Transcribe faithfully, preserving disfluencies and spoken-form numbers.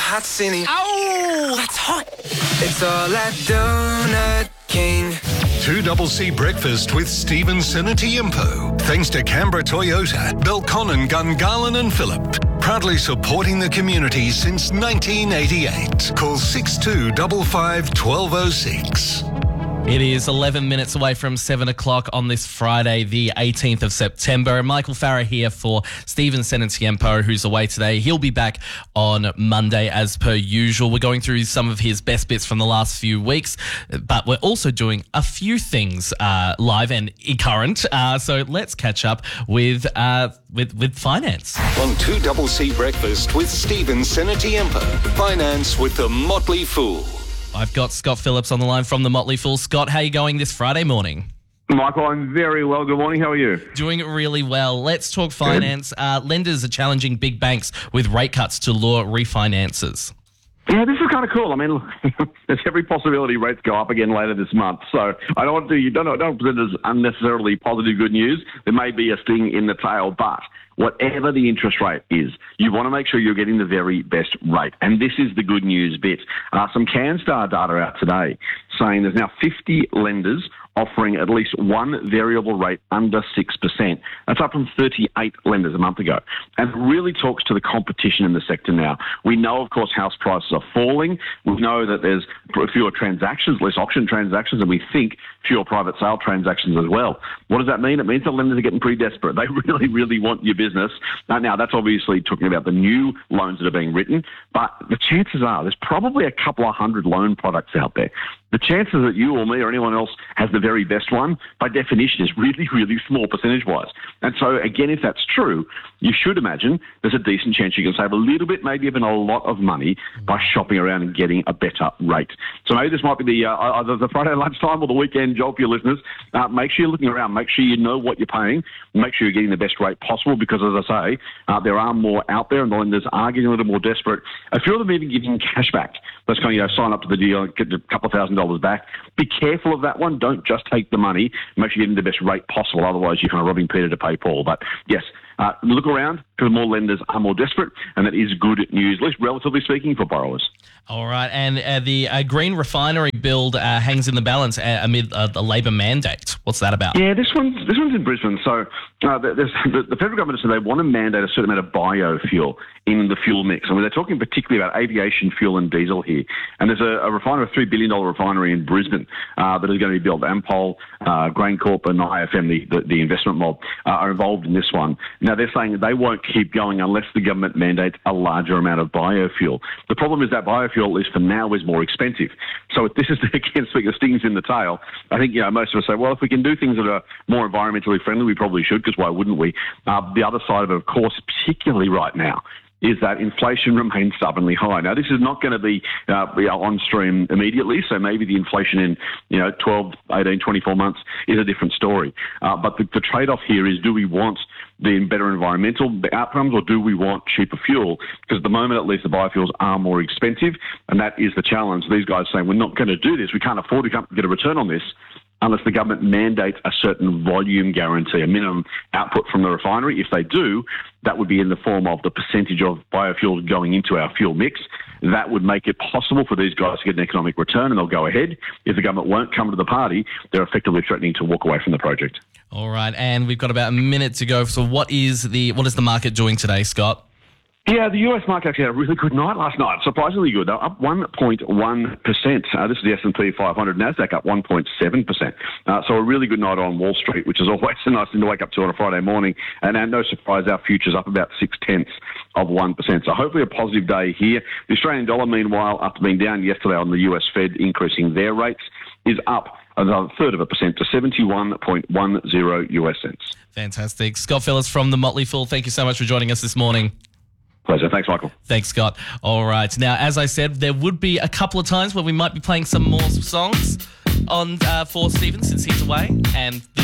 hot city. Oh, that's hot. It's all at Donut King. two Double C Breakfast with Stephen Senatiempo. Thanks to Canberra Toyota, Belconnen, Gungahlin and Phillip. Proudly supporting the community since nineteen eighty-eight. Call six two five five, one two zero six. It is eleven minutes away from seven o'clock on this Friday, the eighteenth of September. And Michael Farah here for Stephen Senatiempo, who's away today. He'll be back on Monday as per usual. We're going through some of his best bits from the last few weeks, but we're also doing a few things uh, live and current. Uh, so let's catch up with, uh, with, with finance. On two Double C Breakfast with Stephen Senatiempo. Finance with the Motley Fool. I've got Scott Phillips on the line from the Motley Fool. Scott, how are you going this Friday morning? Michael, I'm very well. Good morning. How are you? Doing really well. Let's talk finance. Uh, lenders are challenging big banks with rate cuts to lure refinances. Yeah, this is kind of cool. I mean, look, there's every possibility rates go up again later this month. So I don't want to, you don't, don't present it as unnecessarily positive good news. There may be a sting in the tail, but whatever the interest rate is, you want to make sure you're getting the very best rate. And this is the good news bit. Uh, some CanStar data out today saying there's now fifty lenders offering at least one variable rate under six percent. That's up from thirty-eight lenders a month ago. And it really talks to the competition in the sector now. We know, of course, house prices are falling. We know that there's fewer transactions, less auction transactions, and we think fewer private sale transactions as well. What does that mean? It means that lenders are getting pretty desperate. They really, really want your business. Now, now, that's obviously talking about the new loans that are being written, but the chances are there's probably a couple of hundred loan products out there. The chances that you or me or anyone else has the very best one, by definition, is really, really small percentage-wise. And so, again, if that's true, you should imagine there's a decent chance you can save a little bit, maybe even a lot of money by shopping around and getting a better rate. So maybe this might be the uh, either the Friday lunchtime or the weekend job for your listeners. Uh, make sure you're looking around. Make sure you know what you're paying. Make sure you're getting the best rate possible because, as I say, uh, there are more out there and the lenders are getting a little more desperate. A few of them even giving cash back. That's kind of, you know, sign up to the deal and get a couple of thousand dollars back. Be careful of that one. Don't just take the money. Make sure you're getting the best rate possible. Otherwise, you're kind of robbing Peter to pay Paul. But yes, uh, look around because more lenders are more desperate, and that is good news, at least relatively speaking, for borrowers. All right, and uh, the uh, green refinery build uh, hangs in the balance uh, amid uh, the Labor mandate. What's that about? Yeah, this one's this one's in Brisbane. So uh, there's, the, the federal government said they want to mandate a certain amount of biofuel in the fuel mix. I mean, they're talking particularly about aviation fuel and diesel here. And there's a, a refinery, a three billion dollars refinery in Brisbane uh, that is going to be built. Ampol, uh, GrainCorp and I F M, the, the, the investment mob, uh, are involved in this one. Now, they're saying that they won't keep going unless the government mandates a larger amount of biofuel. The problem is that biofuel, at least for now, is more expensive. So if this is, again, speaking of stings in the tail, I think, you know, most of us say, well, if we can do things that are more environmentally friendly, we probably should, because why wouldn't we? Uh, the other side of it, of course, particularly right now, is that inflation remains stubbornly high. Now, this is not going to be uh, on stream immediately, so maybe the inflation in, you know, twelve, eighteen, twenty-four months is a different story. Uh, but the, the trade-off here is, do we want the better environmental outcomes or do we want cheaper fuel? Because at the moment, at least, the biofuels are more expensive, and that is the challenge. These guys are saying, we're not going to do this. We can't afford to get a return on this unless the government mandates a certain volume guarantee, a minimum output from the refinery. If they do, that would be in the form of the percentage of biofuels going into our fuel mix. That would make it possible for these guys to get an economic return, and they'll go ahead. If the government won't come to the party, they're effectively threatening to walk away from the project. All right, and we've got about a minute to go. So what is the what is the market doing today, Scott? Yeah, the U S market actually had a really good night last night. Surprisingly good. They're up one point one percent. Uh, this is the S and P five hundred. NASDAQ up one point seven percent. Uh, so a really good night on Wall Street, which is always a nice thing to wake up to on a Friday morning. And uh, no surprise, our futures up about six-tenths of one percent. So hopefully a positive day here. The Australian dollar, meanwhile, after being down yesterday on the U S Fed increasing their rates, is up another third of a percent to seventy-one point one zero U S cents. Fantastic. Scott Phillips from the Motley Fool, thank you so much for joining us this morning. Pleasure. Thanks, Michael. Thanks, Scott. All right. Now, as I said, there would be a couple of times where we might be playing some more songs on uh, for Stephen since he's away, and